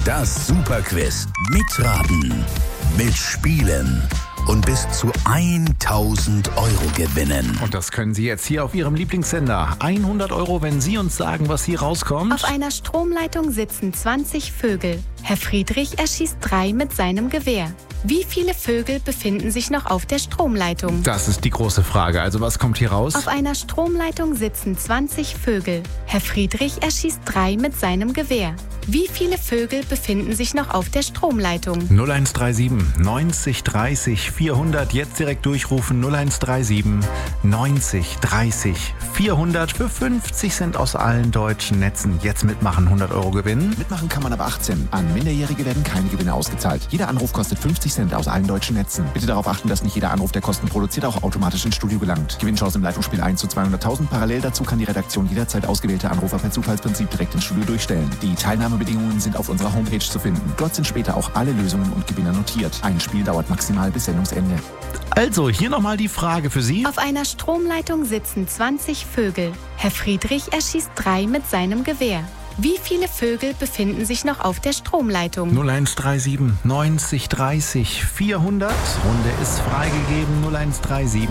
Das Superquiz. Mitraten, mitspielen und bis zu 1.000 Euro gewinnen. Und das können Sie jetzt hier auf Ihrem Lieblingssender. 100 Euro, wenn Sie uns sagen, was hier rauskommt. Auf einer Stromleitung sitzen 20 Vögel. Herr Friedrich erschießt 3 mit seinem Gewehr. Wie viele Vögel befinden sich noch auf der Stromleitung? Das ist die große Frage. Also was kommt hier raus? Auf einer Stromleitung sitzen 20 Vögel. Herr Friedrich erschießt 3 mit seinem Gewehr. Wie viele Vögel befinden sich noch auf der Stromleitung? 0137 90 30 400. Jetzt direkt durchrufen. 0137 90 30 400 für 50 Cent aus allen deutschen Netzen. Jetzt mitmachen, 100 Euro gewinnen. Mitmachen kann man ab 18. An Minderjährige werden keine Gewinne ausgezahlt. Jeder Anruf kostet 50 Cent aus allen deutschen Netzen. Bitte darauf achten, dass nicht jeder Anruf, der Kosten produziert, auch automatisch ins Studio gelangt. Gewinnchance im Leitungsspiel 1 zu 200.000. Parallel dazu kann die Redaktion jederzeit ausgewählte Anrufer per Zufallsprinzip direkt ins Studio durchstellen. Die Teilnahmebedingungen sind auf unserer Homepage zu finden. Dort sind später auch alle Lösungen und Gewinner notiert. Ein Spiel dauert maximal bis Sendungsende. Also, hier nochmal die Frage für Sie. Auf einer Stromleitung sitzen 20 Vögel. Herr Friedrich erschießt 3 mit seinem Gewehr. Wie viele Vögel befinden sich noch auf der Stromleitung? 0137 90 30 400. Runde ist freigegeben. 0137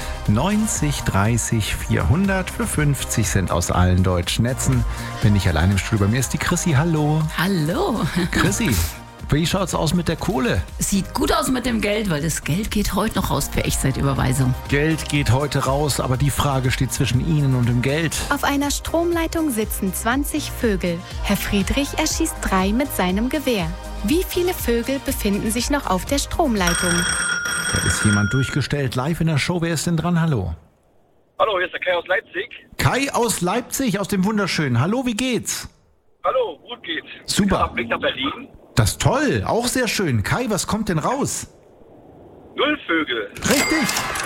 90 30 400 für 50 Cent aus allen deutschen Netzen. Bin ich allein im Studio. Bei mir ist die Chrissy. Hallo. Hallo. Chrissy, wie schaut's aus mit der Kohle? Sieht gut aus mit dem Geld, weil das Geld geht heute noch raus per Echtzeitüberweisung. Geld geht heute raus, aber die Frage steht zwischen Ihnen und dem Geld. Auf einer Stromleitung sitzen 20 Vögel. Herr Friedrich erschießt 3 mit seinem Gewehr. Wie viele Vögel befinden sich noch auf der Stromleitung? Da ist jemand durchgestellt, live in der Show. Wer ist denn dran? Hallo. Hallo, hier ist der Kai aus Leipzig. Kai aus Leipzig, aus dem Wunderschönen. Hallo, wie geht's? Hallo, gut geht's. Super. Blick nach Berlin. Das ist toll, auch sehr schön. Kai, was kommt denn raus? 0 Vögel. Richtig.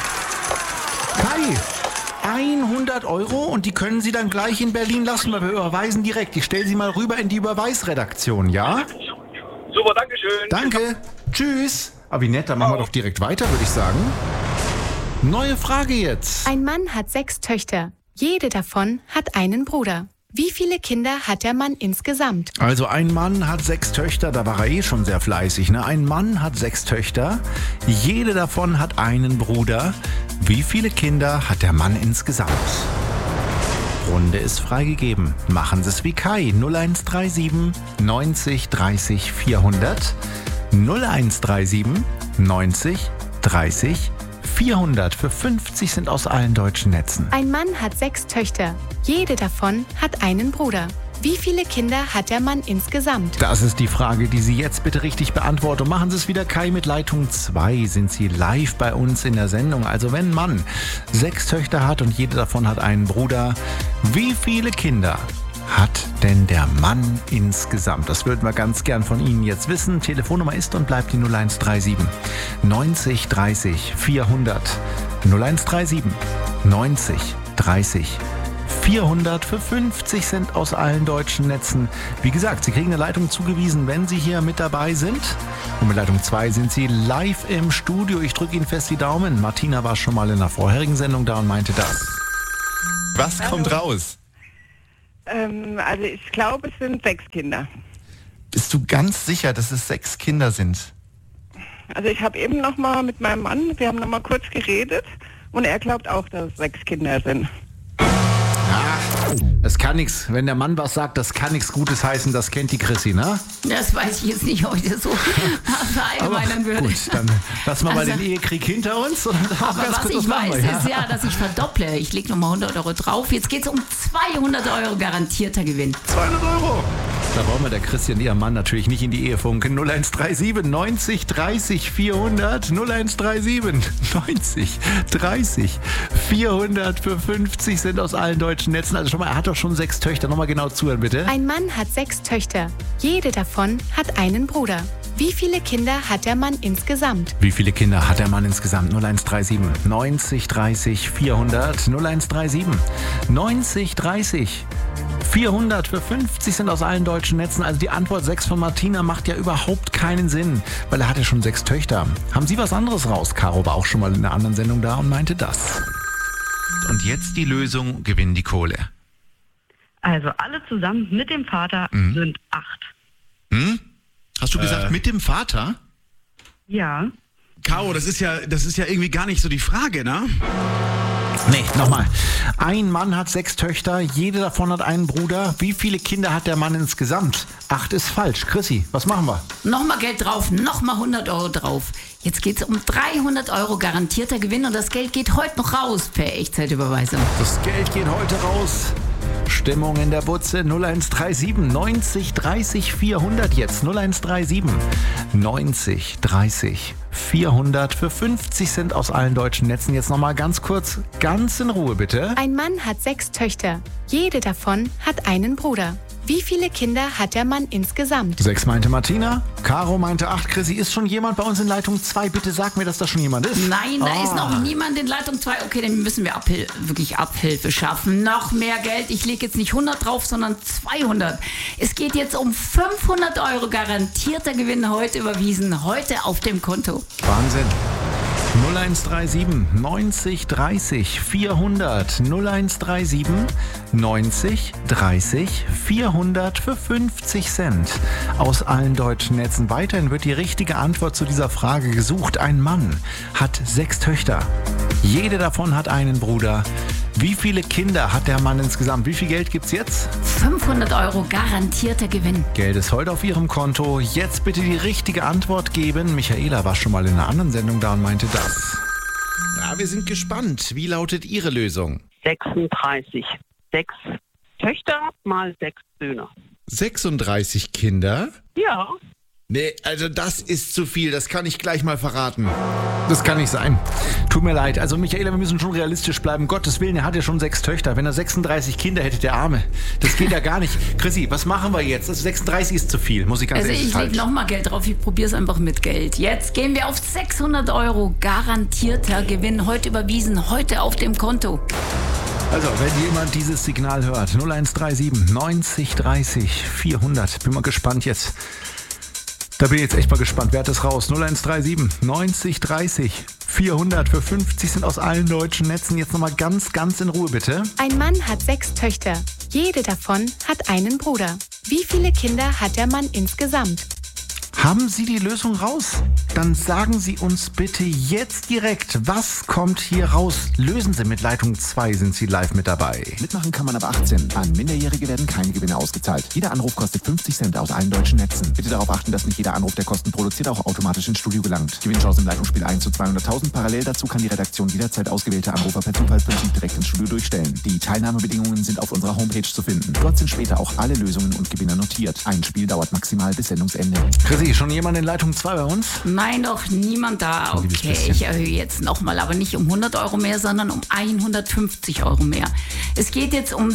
Kai, 100 Euro und die können Sie dann gleich in Berlin lassen, weil wir überweisen direkt. Ich stelle Sie mal rüber in die Überweisredaktion, ja? Super, dankeschön. Danke. Tschüss. Aber wie nett, dann machen wir doch direkt weiter, würde ich sagen. Neue Frage jetzt. Ein Mann hat 6 Töchter. Jede davon hat einen Bruder. Wie viele Kinder hat der Mann insgesamt? Also ein Mann hat 6 Töchter, da war er eh schon sehr fleißig, ne? Ein Mann hat 6 Töchter, jede davon hat einen Bruder. Wie viele Kinder hat der Mann insgesamt? Runde ist freigegeben. Machen Sie es wie Kai. 0137 90 30 400. 0137 90 30 400 für 50 Cent aus allen deutschen Netzen. Ein Mann hat 6 Töchter. Jede davon hat einen Bruder. Wie viele Kinder hat der Mann insgesamt? Das ist die Frage, die Sie jetzt bitte richtig beantworten. Und machen Sie es wieder, Kai, mit Leitung 2 sind Sie live bei uns in der Sendung. Also wenn ein Mann 6 Töchter hat und jede davon hat einen Bruder, wie viele Kinder hat denn der Mann insgesamt? Das würden wir ganz gern von Ihnen jetzt wissen. Telefonnummer ist und bleibt die 0137 90 30 400. 0137 90 30 400 für 50 Cent aus allen deutschen Netzen. Wie gesagt, Sie kriegen eine Leitung zugewiesen, wenn Sie hier mit dabei sind. Und mit Leitung 2 sind Sie live im Studio. Ich drücke Ihnen fest die Daumen. Martina war schon mal in der vorherigen Sendung da und meinte das. Was kommt raus? Also ich glaube, es sind 6 Kinder. Bist du ganz sicher, dass es 6 Kinder sind? Also ich habe eben noch mal mit meinem Mann, wir haben noch mal kurz geredet und er glaubt auch, dass es 6 Kinder sind. Das kann nichts, wenn der Mann was sagt, das kann nichts Gutes heißen, das kennt die Chrissy, ne? Das weiß ich jetzt nicht, ob ich das so verallgemeinern würde. Gut, dann lassen wir mal den Ehekrieg hinter uns. Und aber was ich weiß, ist ja, dass ich verdopple. Ich lege nochmal 100 Euro drauf. Jetzt geht es um 200 Euro garantierter Gewinn. 200 Euro! Da wollen wir der Chrissy und ihrem Mann natürlich nicht in die Ehe funken. 0137 90 30 400. 0137 90 30 400 für 50 Cent aus allen deutschen Netzen. Also schon mal, er hat doch schon 6 Töchter. Nochmal genau zuhören, bitte. Ein Mann hat 6 Töchter. Jede davon hat einen Bruder. Wie viele Kinder hat der Mann insgesamt? Wie viele Kinder hat der Mann insgesamt? 0137 90 30 400. 0137 90 30 400 für 50 Cent aus allen deutschen Netzen. Also die Antwort 6 von Martina macht ja überhaupt keinen Sinn, weil er hatte schon 6 Töchter. Haben Sie was anderes raus? Caro war auch schon mal in einer anderen Sendung da und meinte das. Und jetzt die Lösung, gewinnen die Kohle. Also alle zusammen mit dem Vater sind 8. Hast du gesagt, mit dem Vater? Ja. Caro, das ist ja irgendwie gar nicht so die Frage, ne? Nee, nochmal. Ein Mann hat 6 Töchter, jede davon hat einen Bruder. Wie viele Kinder hat der Mann insgesamt? 8 ist falsch. Chrissy, was machen wir? Nochmal Geld drauf, nochmal 100 Euro drauf. Jetzt geht's um 300 Euro garantierter Gewinn und das Geld geht heute noch raus per Echtzeitüberweisung. Das Geld geht heute raus. Stimmung in der Butze 0137 90 30 400 jetzt. 0137 90 30 400 für 50 Cent aus allen deutschen Netzen. Jetzt nochmal ganz kurz, ganz in Ruhe bitte. Ein Mann hat 6 Töchter. Jede davon hat einen Bruder. Wie viele Kinder hat der Mann insgesamt? 6 meinte Martina, Caro meinte 8. Chrissy, ist schon jemand bei uns in Leitung 2? Bitte sag mir, dass da schon jemand ist. Nein, da ist noch niemand in Leitung 2. Okay, dann müssen wir wirklich Abhilfe schaffen. Noch mehr Geld. Ich lege jetzt nicht 100 drauf, sondern 200. Es geht jetzt um 500 Euro garantierter Gewinn heute überwiesen. Heute auf dem Konto. Wahnsinn. 0137 90 30 400 0137 90 30 400 für 50 Cent aus allen deutschen Netzen. Weiterhin wird die richtige Antwort zu dieser Frage gesucht. Ein Mann hat 6 Töchter. Jede davon hat einen Bruder. Wie viele Kinder hat der Mann insgesamt? Wie viel Geld gibt's jetzt? 500 Euro garantierter Gewinn. Geld ist heute auf Ihrem Konto. Jetzt bitte die richtige Antwort geben. Michaela war schon mal in einer anderen Sendung da und meinte das. Ja, wir sind gespannt. Wie lautet Ihre Lösung? 36. 6 Töchter mal 6 Söhne. 36 Kinder? Ja. Nee, also das ist zu viel. Das kann ich gleich mal verraten. Das kann nicht sein. Tut mir leid. Also Michaela, wir müssen schon realistisch bleiben. Gottes Willen, er hat ja schon 6 Töchter. Wenn er 36 Kinder hätte, der Arme. Das geht ja gar nicht. Chrissy, was machen wir jetzt? Das 36 ist zu viel, muss ich ganz ehrlich sagen. Also ich lege nochmal Geld drauf. Ich probiere es einfach mit Geld. Jetzt gehen wir auf 600 Euro garantierter Gewinn. Heute überwiesen, heute auf dem Konto. Also, wenn jemand dieses Signal hört, 0137 90 30 400. Bin mal gespannt jetzt. Da bin ich jetzt echt mal gespannt. Wer hat das raus? 0137 90 30 400 für 50 sind aus allen deutschen Netzen. Jetzt nochmal ganz, ganz in Ruhe, bitte. Ein Mann hat 6 Töchter. Jede davon hat einen Bruder. Wie viele Kinder hat der Mann insgesamt? Haben Sie die Lösung raus? Dann sagen Sie uns bitte jetzt direkt, was kommt hier raus? Lösen Sie mit Leitung 2, sind Sie live mit dabei. Mitmachen kann man ab 18. An Minderjährige werden keine Gewinne ausgezahlt. Jeder Anruf kostet 50 Cent aus allen deutschen Netzen. Bitte darauf achten, dass nicht jeder Anruf, der Kosten produziert, auch automatisch ins Studio gelangt. Gewinnchance im Leitungsspiel 1 zu 200.000. Parallel dazu kann die Redaktion jederzeit ausgewählte Anrufer per Zufallsprinzip direkt ins Studio durchstellen. Die Teilnahmebedingungen sind auf unserer Homepage zu finden. Dort sind später auch alle Lösungen und Gewinner notiert. Ein Spiel dauert maximal bis Sendungsende. Chrissy, schon jemand in Leitung 2 bei uns? Nein, doch niemand da. Okay, ich erhöhe jetzt nochmal, aber nicht um 100 Euro mehr, sondern um 150 Euro mehr. Es geht jetzt um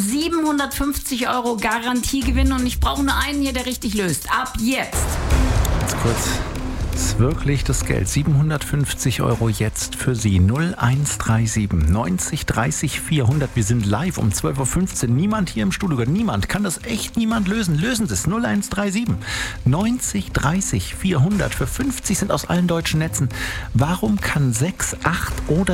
750 Euro Garantiegewinn und ich brauche nur einen hier, der richtig löst. Ab jetzt. Ganz kurz. Ist wirklich das Geld. 750 Euro jetzt für Sie. 0137 90 30 400. Wir sind live um 12.15 Uhr. Niemand hier im Studio. Niemand. Kann das echt niemand lösen? Lösen Sie es. 0137 90 30 400 für 50 sind aus allen deutschen Netzen. Warum kann 6, 8 oder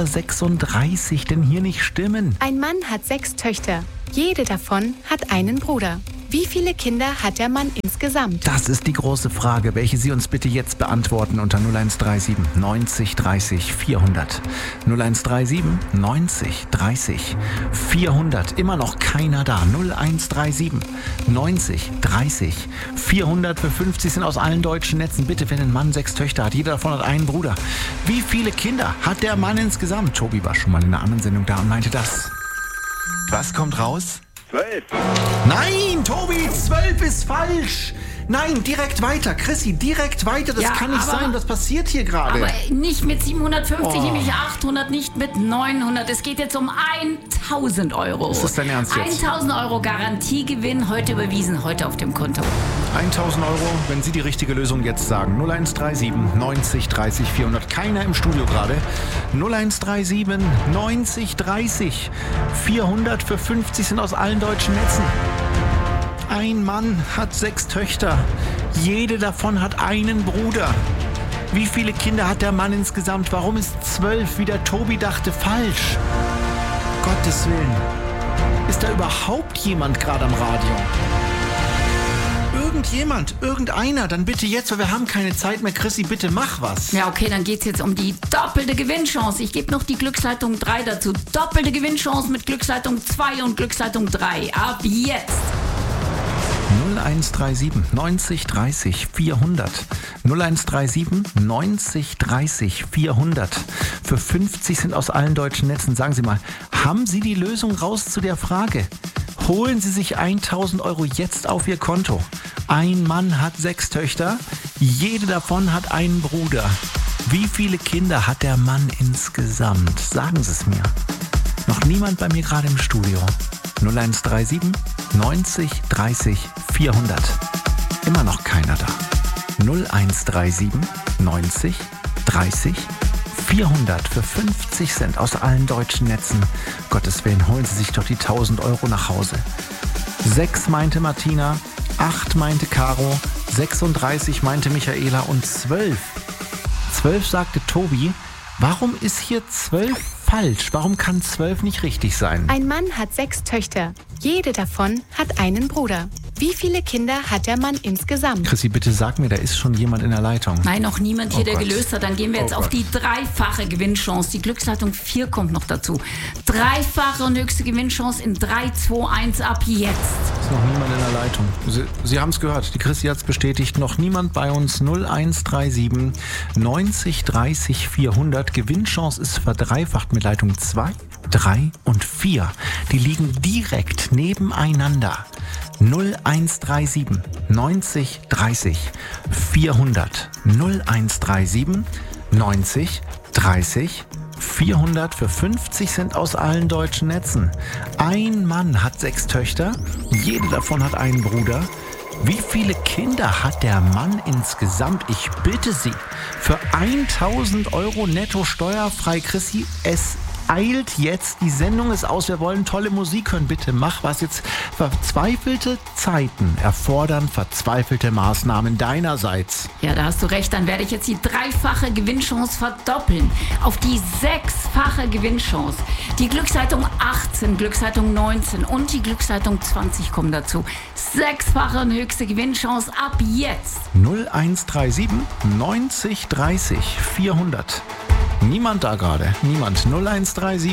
36 denn hier nicht stimmen? Ein Mann hat 6 Töchter. Jede davon hat einen Bruder. Wie viele Kinder hat der Mann insgesamt? Das ist die große Frage, welche Sie uns bitte jetzt beantworten unter 0137 90 30 400. 0137 90 30 400. Immer noch keiner da. 0137 90 30 400 für 50 sind aus allen deutschen Netzen. Bitte, wenn ein Mann 6 Töchter hat, jeder davon hat einen Bruder. Wie viele Kinder hat der Mann insgesamt? Tobi war schon mal in einer anderen Sendung da und meinte das. Was kommt raus? 12. Nein, Tobi, 12 ist falsch. Nein, direkt weiter. Chrissy, direkt weiter. Das kann nicht sein. Was passiert hier gerade? Aber nicht mit 750, nämlich 800, nicht mit 900. Es geht jetzt um 1000 Euro. Ist das dein Ernst jetzt? 1000 Euro Garantiegewinn, heute überwiesen, heute auf dem Konto. 1000 Euro, wenn Sie die richtige Lösung jetzt sagen. 0137 90 30 400. Keiner im Studio gerade. 0137 90 30 400 für 50 sind aus allen deutschen Netzen. Ein Mann hat 6 Töchter. Jede davon hat einen Bruder. Wie viele Kinder hat der Mann insgesamt? Warum ist 12, wie der Tobi dachte, falsch? Gottes Willen. Ist da überhaupt jemand gerade am Radio? Irgendeiner, dann bitte jetzt, weil wir haben keine Zeit mehr. Chrissy, bitte mach was. Ja, okay, dann geht's jetzt um die doppelte Gewinnchance. Ich gebe noch die Glücksleitung 3 dazu. Doppelte Gewinnchance mit Glücksleitung 2 und Glücksleitung 3. Ab jetzt. 0137 90 30 400. 0137 90 30 400. Für 50 sind aus allen deutschen Netzen. Sagen Sie mal, haben Sie die Lösung raus zu der Frage? Holen Sie sich 1.000 Euro jetzt auf Ihr Konto. Ein Mann hat 6 Töchter, jede davon hat einen Bruder. Wie viele Kinder hat der Mann insgesamt? Sagen Sie es mir. Noch niemand bei mir gerade im Studio. 0137 90 30 400. Immer noch keiner da. 0137 90 30 400 für 50 Cent aus allen deutschen Netzen. Gottes Willen, holen Sie sich doch die 1.000 Euro nach Hause. 6 meinte Martina, 8 meinte Caro, 36 meinte Michaela und 12. 12 sagte Tobi. Warum ist hier 12 falsch? Warum kann 12 nicht richtig sein? Ein Mann hat 6 Töchter. Jede davon hat einen Bruder. Wie viele Kinder hat der Mann insgesamt? Chrissy, bitte sag mir, da ist schon jemand in der Leitung. Nein, noch niemand hier, der Gott. gelöst hat. Dann gehen wir jetzt auf die dreifache Gewinnchance. Die Glücksleitung 4 kommt noch dazu. Dreifache und höchste Gewinnchance in 3, 2, 1 ab jetzt. Ist noch niemand in der Leitung. Sie haben es gehört, die Chrissy hat es bestätigt. Noch niemand bei uns. 0137 90 30 400. Gewinnchance ist verdreifacht mit Leitung 2, 3 und 4. Die liegen direkt nebeneinander. 0137 90 30 400. 0137 90 30 400 für 50 Cent aus allen deutschen Netzen. Ein Mann hat 6 Töchter, jede davon hat einen Bruder. Wie viele Kinder hat der Mann insgesamt? Ich bitte Sie, für 1.000 Euro netto steuerfrei, Chrissy, es eilt jetzt, die Sendung ist aus, wir wollen tolle Musik hören, bitte mach was jetzt. Verzweifelte Zeiten erfordern verzweifelte Maßnahmen deinerseits. Ja, da hast du recht, dann werde ich jetzt die dreifache Gewinnchance verdoppeln auf die 6-fache Gewinnchance. Die Glücksleitung 18, Glücksleitung 19 und die Glücksleitung 20 kommen dazu. 6-fache und höchste Gewinnchance ab jetzt. 0137 90 30 400. Niemand da gerade, niemand. 0137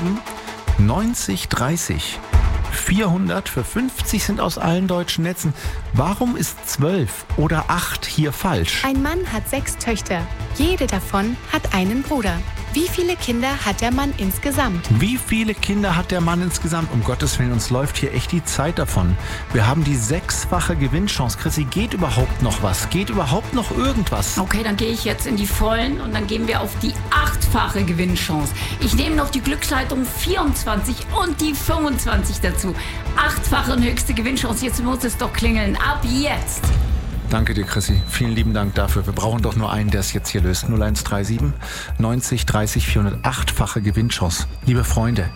90 30 400 für 50 sind aus allen deutschen Netzen. Warum ist 12 oder 8 hier falsch? Ein Mann hat 6 Töchter. Jede davon hat einen Bruder. Wie viele Kinder hat der Mann insgesamt? Wie viele Kinder hat der Mann insgesamt? Um Gottes Willen, uns läuft hier echt die Zeit davon. Wir haben die 6-fache Gewinnchance. Chrissy, geht überhaupt noch was? Geht überhaupt noch irgendwas? Okay, dann gehe ich jetzt in die Vollen und dann gehen wir auf die 8-fache Gewinnchance. Ich nehme noch die Glücksleitung 24 und die 25 dazu. 8-fache und höchste Gewinnchance. Jetzt muss es doch klingeln. Ab jetzt. Danke dir, Chrissy. Vielen lieben Dank dafür. Wir brauchen doch nur einen, der es jetzt hier löst. 0137 90 30 400. 8-fache Gewinnchance. Liebe Freunde,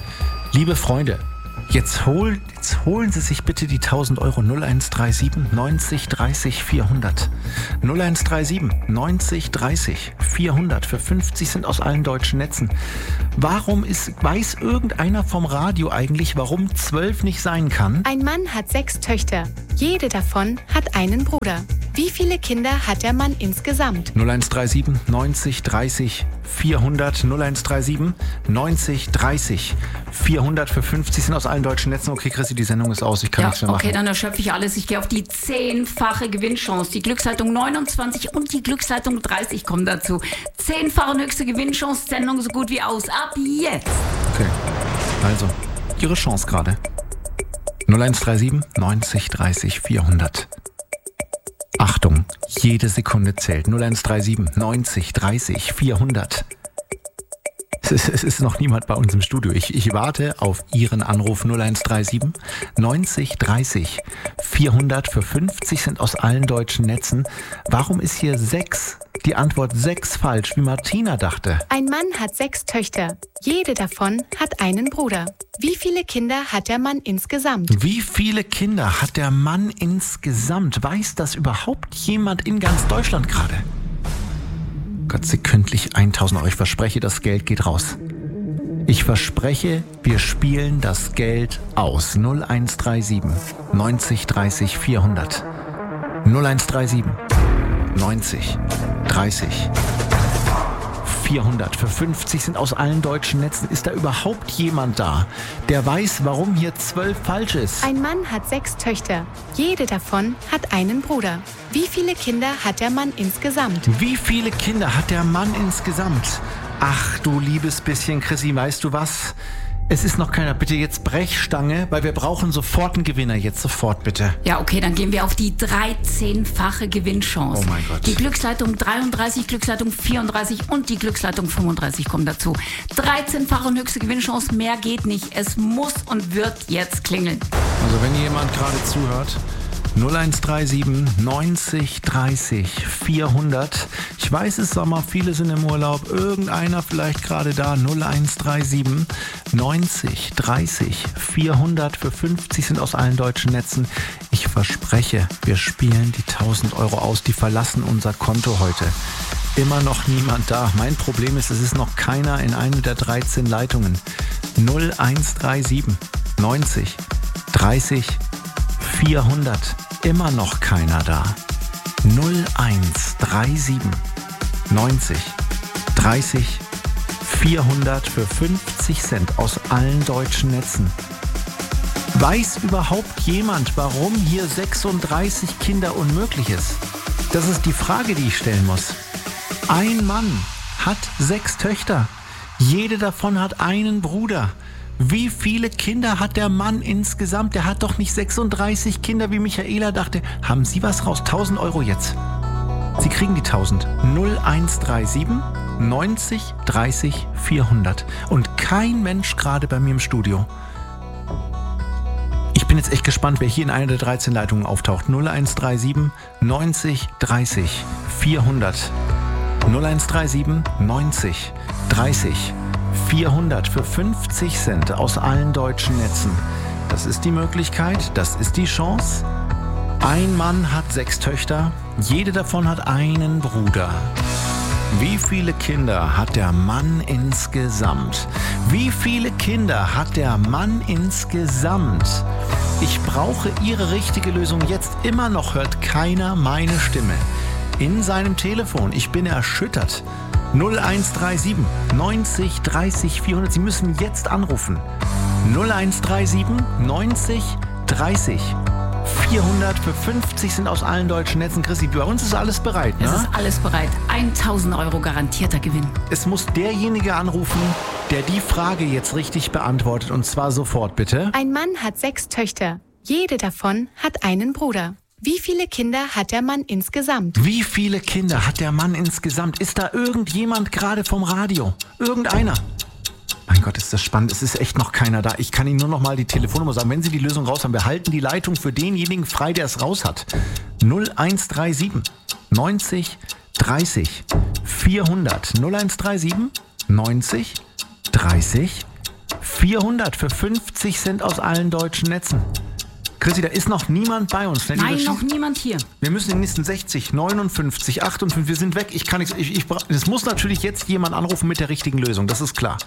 jetzt holen Sie sich bitte die 1.000 Euro. 0137 90 30 400. 0137 90 30 400 für 50 sind aus allen deutschen Netzen. Weiß irgendeiner vom Radio eigentlich, warum 12 nicht sein kann? Ein Mann hat 6 Töchter. Jede davon hat einen Bruder. Wie viele Kinder hat der Mann insgesamt? 0137 90 30 400. 0137 90 30 400 für 50 sind aus allen deutschen Netzen. Okay, Chrissy, die Sendung ist aus. Ich kann nichts mehr machen. Okay, dann erschöpfe ich alles. Ich gehe auf die 10-fache Gewinnchance. Die Glücksleitung 29 und die Glücksleitung 30 kommen dazu. 10-fache und höchste Gewinnchance. Sendung so gut wie aus. Ab jetzt. Okay, also, Ihre Chance gerade. 0137 90 30 400. Achtung, jede Sekunde zählt. 0137 90 30 400. Es ist noch niemand bei uns im Studio. Ich warte auf Ihren Anruf. 0137 90 30 400 für 50 sind aus allen deutschen Netzen. Warum ist hier 6? Die Antwort 6 falsch, wie Martina dachte. Ein Mann hat 6 Töchter. Jede davon hat einen Bruder. Wie viele Kinder hat der Mann insgesamt? Wie viele Kinder hat der Mann insgesamt? Weiß das überhaupt jemand in ganz Deutschland gerade? Gott, sekündlich 1.000 Euro. Ich verspreche, das Geld geht raus. Ich verspreche, wir spielen das Geld aus. 0137 90 30 400. 0137 90 30 400. Für 50 sind aus allen deutschen Netzen. Ist da überhaupt jemand da, der weiß, warum hier 12 falsch ist? Ein Mann hat 6 Töchter. Jede davon hat einen Bruder. Wie viele Kinder hat der Mann insgesamt? Wie viele Kinder hat der Mann insgesamt? Ach du liebes bisschen, Chrissy, weißt du was? Es ist noch keiner. Bitte jetzt Brechstange, weil wir brauchen sofort einen Gewinner. Jetzt sofort, bitte. Ja, okay, dann gehen wir auf die 13-fache Gewinnchance. Oh mein Gott. Die Glücksleitung 33, Glücksleitung 34 und die Glücksleitung 35 kommen dazu. 13-fache und höchste Gewinnchance, mehr geht nicht. Es muss und wird jetzt klingeln. Also wenn jemand gerade zuhört, 0137 90 30 400. Ich weiß, es ist Sommer, viele sind im Urlaub. Irgendeiner vielleicht gerade da. 0137 90 30 400. Für 50 sind aus allen deutschen Netzen. Ich verspreche, wir spielen die 1000 Euro aus. Die verlassen unser Konto heute. Immer noch niemand da. Mein Problem ist, es ist noch keiner in einer der 13 Leitungen. 0137 90 30 400. Immer noch keiner da. 0137 90 30 400 für 50 Cent aus allen deutschen Netzen. Weiß überhaupt jemand, warum hier 36 Kinder unmöglich ist? Das ist die Frage, die ich stellen muss. Ein Mann hat 6 Töchter. Jede davon hat einen Bruder. Wie viele Kinder hat der Mann insgesamt? Der hat doch nicht 36 Kinder, wie Michaela dachte. Haben Sie was raus? 1000 Euro jetzt. Sie kriegen die 1000. 0137 90 30 400. Und kein Mensch gerade bei mir im Studio. Ich bin jetzt echt gespannt, wer hier in einer der 13 Leitungen auftaucht. 0137 90 30 400. 0137 90 30 400 für 50 Cent aus allen deutschen Netzen. Das ist die Möglichkeit, das ist die Chance. Ein Mann hat 6 Töchter, jede davon hat einen Bruder. Wie viele Kinder hat der Mann insgesamt? Wie viele Kinder hat der Mann insgesamt? Ich brauche Ihre richtige Lösung jetzt. Immer noch hört keiner meine Stimme in seinem Telefon. Ich bin erschüttert. 0137 90 30 400. Sie müssen jetzt anrufen. 0137 90 30 400 für 50 sind aus allen deutschen Netzen. Chrissy, bei uns ist alles bereit, ne? Es ist alles bereit. 1000 Euro garantierter Gewinn. Es muss derjenige anrufen, der die Frage jetzt richtig beantwortet. Und zwar sofort, bitte. Ein Mann hat 6 Töchter. Jede davon hat einen Bruder. Wie viele Kinder hat der Mann insgesamt? Wie viele Kinder hat der Mann insgesamt? Ist da irgendjemand gerade vom Radio? Irgendeiner? Mein Gott, ist das spannend. Es ist echt noch keiner da. Ich kann Ihnen nur noch mal die Telefonnummer sagen. Wenn Sie die Lösung raus haben, wir halten die Leitung für denjenigen frei, der es raus hat. 0137 90 30 400. 0137 90 30 400 für 50 Cent aus allen deutschen Netzen. Chrissy, da ist noch niemand bei uns. Nein, noch niemand hier. Wir müssen in den nächsten 60, 59, 58, wir sind weg. Ich kann nichts. Es muss natürlich jetzt jemand anrufen mit der richtigen Lösung, das ist klar.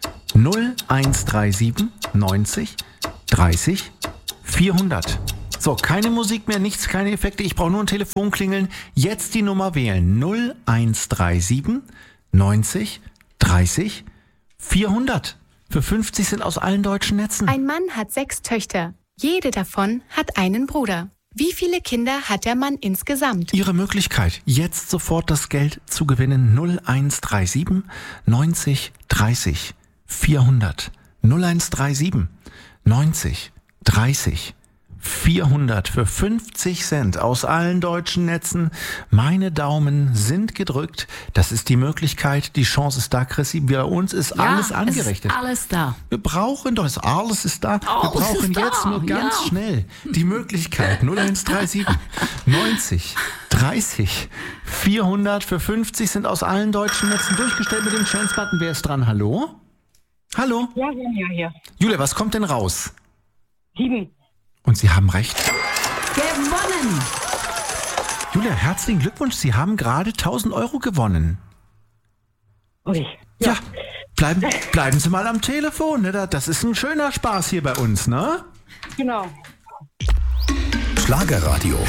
0137 90 30 400. So, keine Musik mehr, nichts, keine Effekte. Ich brauche nur ein Telefon klingeln. Jetzt die Nummer wählen. 0137 90 30 400. Für 50 sind aus allen deutschen Netzen. Ein Mann hat 6 Töchter. Jede davon hat einen Bruder. Wie viele Kinder hat der Mann insgesamt? Ihre Möglichkeit, jetzt sofort das Geld zu gewinnen. 0137 90 30 400. 0137 90 30 400 für 50 Cent aus allen deutschen Netzen. Meine Daumen sind gedrückt. Das ist die Möglichkeit. Die Chance ist da, Chrissy. Bei uns ist alles angerichtet. Ist alles da. Wir brauchen doch, alles ist da. Wir brauchen jetzt nur ganz schnell die Möglichkeit. 0137 90 30 400 für 50 sind aus allen deutschen Netzen durchgestellt mit dem Chance-Button. Wer ist dran? Hallo? Hallo? Ja, Julia hier. Julia, was kommt denn raus? 7. Und Sie haben recht. Gewonnen! Julia, herzlichen Glückwunsch. Sie haben gerade 1000 Euro gewonnen. Ui. Ja, bleiben Sie mal am Telefon. Ne? Das ist ein schöner Spaß hier bei uns, ne? Genau. Schlagerradio.